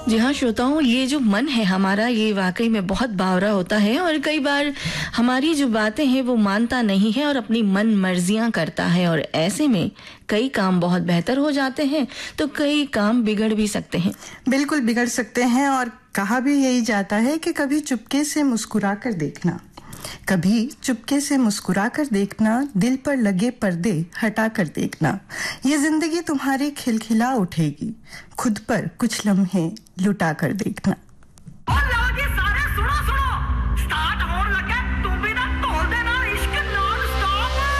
जी हाँ श्रोताओं, ये जो मन है हमारा, ये वाकई में बहुत बावरा होता है और कई बार हमारी जो बातें हैं वो मानता नहीं है और अपनी मन मर्जियां करता है, और ऐसे में कई काम बहुत बेहतर हो जाते हैं तो कई काम बिगड़ भी सकते हैं। बिल्कुल बिगड़ सकते हैं, और कहा भी यही जाता है कि कभी चुपके से मुस्कुरा कर देखना, कभी चुपके से मुस्कुरा कर देखना, दिल पर लगे पर्दे हटा कर देखना, ये जिंदगी तुम्हारी खिलखिला उठेगी, खुद पर कुछ लम्हे लुटा कर देखना। और सारे सुनो सुनो